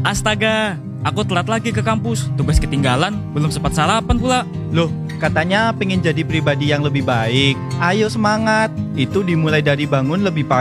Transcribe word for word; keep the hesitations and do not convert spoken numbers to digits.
Astaga, aku telat lagi ke kampus. Tugas ketinggalan, belum sempat sarapan pula. Loh, katanya pengen jadi pribadi yang lebih baik. Ayo semangat. Itu dimulai dari bangun lebih pagi